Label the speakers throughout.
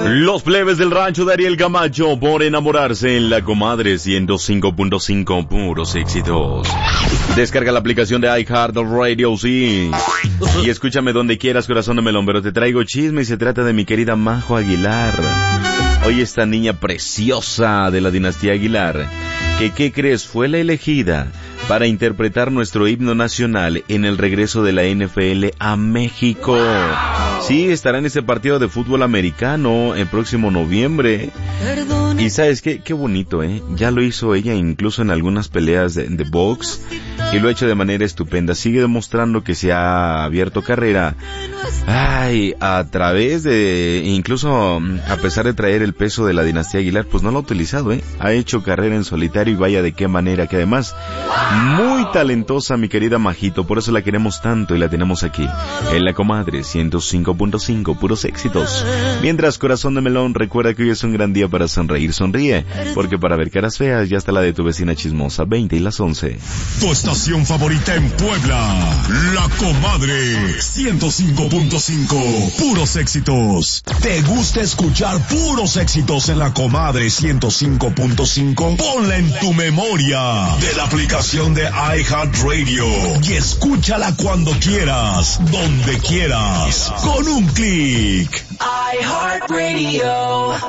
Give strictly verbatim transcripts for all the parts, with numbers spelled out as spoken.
Speaker 1: Los plebes del rancho de Ariel Camacho por enamorarse en La Comadre ciento cinco punto cinco, puros éxitos. Descarga la aplicación de iHeartRadio, sí. Y escúchame donde quieras, corazón de melón, pero te traigo chisme y se trata de mi querida Majo Aguilar. Hoy esta niña preciosa de la dinastía Aguilar, que ¿qué crees? Fue la elegida para interpretar nuestro himno nacional en el regreso de la N F L a México. Sí, estará en ese partido de fútbol americano el próximo noviembre. Y ¿sabes qué? Qué bonito, ¿eh? Ya lo hizo ella incluso en algunas peleas de, de box y lo ha hecho de manera estupenda. Sigue demostrando que se ha abierto carrera. Ay, a través de, incluso a pesar de traer el peso de la dinastía Aguilar, pues no lo ha utilizado, ¿eh? Ha hecho carrera en solitario y vaya de qué manera, que además, muy talentosa mi querida Majito, por eso la queremos tanto y la tenemos aquí, en La Comadre ciento cinco punto cinco, puros éxitos. Mientras, corazón de melón, recuerda que hoy es un gran día para sonreír, sonríe, porque para ver caras feas ya está la de tu vecina chismosa, veinte y las once.
Speaker 2: Tu estación favorita en Puebla, La Comadre ciento cinco punto cinco, puros éxitos. ¿Te gusta escuchar puros éxitos en La Comadre ciento cinco punto cinco? Ponla en tu memoria de la aplicación de iHeartRadio y escúchala cuando quieras, donde quieras, con un clic.
Speaker 3: iHeartRadio.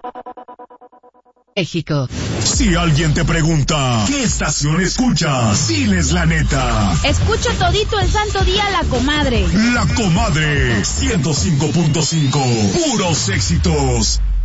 Speaker 4: México.
Speaker 2: Si alguien te pregunta, ¿qué estación escuchas? Diles la neta.
Speaker 4: Escucho todito el santo día La Comadre.
Speaker 2: La Comadre ciento cinco punto cinco, puros éxitos.